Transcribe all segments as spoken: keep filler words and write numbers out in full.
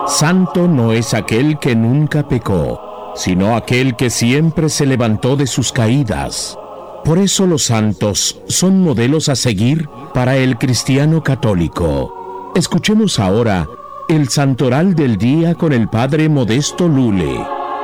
Santo no es aquel que nunca pecó, sino aquel que siempre se levantó de sus caídas. Por eso los santos son modelos a seguir para el cristiano católico. Escuchemos ahora el santoral del día con el padre Modesto Lule.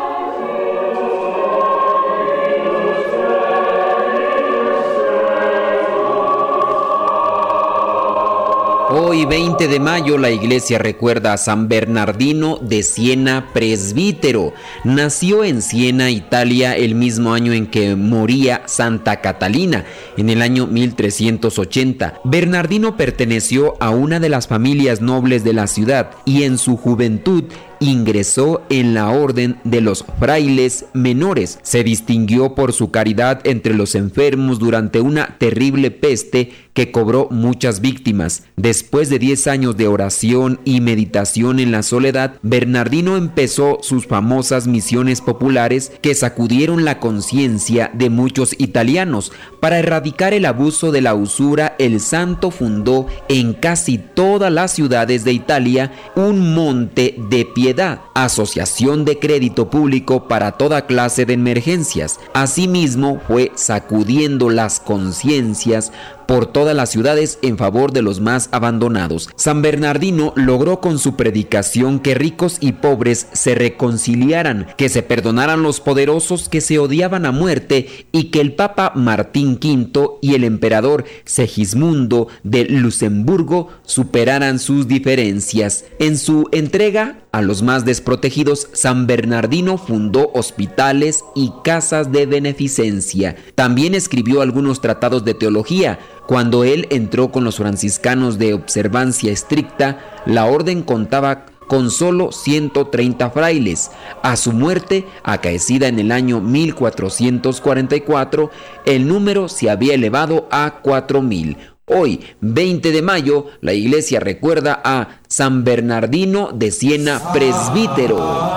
Hoy, veinte de mayo, la iglesia recuerda a San Bernardino de Siena, presbítero. Nació en Siena, Italia, el mismo año en que moría Santa Catalina, en el año mil trescientos ochenta. Bernardino perteneció a una de las familias nobles de la ciudad y en su juventud ingresó en la orden de los frailes menores. Se distinguió por su caridad entre los enfermos durante una terrible peste que cobró muchas víctimas. Después de diez años de oración y meditación en la soledad, Bernardino empezó sus famosas misiones populares que sacudieron la conciencia de muchos italianos. Para erradicar el abuso de la usura, el santo fundó en casi todas las ciudades de Italia un monte de piedad, asociación de crédito público para toda clase de emergencias. Asimismo, fue sacudiendo las conciencias por todas las ciudades en favor de los más abandonados. San Bernardino logró con su predicación que ricos y pobres se reconciliaran, que se perdonaran los poderosos que se odiaban a muerte y que el Papa Martín quinto y el emperador Segismundo de Luxemburgo superaran sus diferencias. En su entrega a los más desprotegidos, San Bernardino fundó hospitales y casas de beneficencia. También escribió algunos tratados de teología. Cuando él entró con los franciscanos de observancia estricta, la orden contaba con solo ciento treinta frailes. A su muerte, acaecida en el año mil cuatrocientos cuarenta y cuatro, el número se había elevado a cuatro mil. Hoy, veinte de mayo, la iglesia recuerda a San Bernardino de Siena, presbítero.